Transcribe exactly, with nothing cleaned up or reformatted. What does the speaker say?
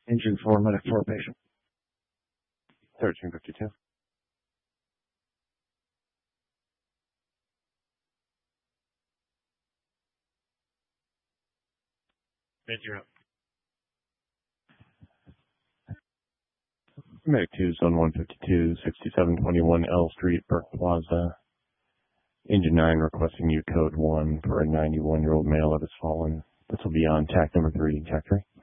Engine four, medic four, patient. thirteen fifty-two. Med, you're up. Medic two, zone one fifty-two, sixty-seven twenty-one L Street, Burke Plaza. Engine nine requesting you code one for a ninety-one-year-old male that has fallen. This will be on tack number three, tack three.